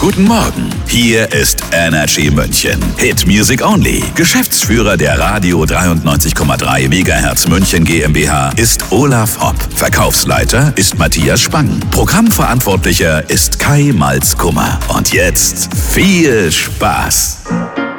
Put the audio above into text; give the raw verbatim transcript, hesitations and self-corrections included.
Guten Morgen, hier ist Energy München. Hit Music Only. Geschäftsführer der Radio dreiundneunzig Komma drei Megahertz München GmbH ist Olaf Hopp. Verkaufsleiter ist Matthias Spang. Programmverantwortlicher ist Kai Malzkummer. Und jetzt viel Spaß.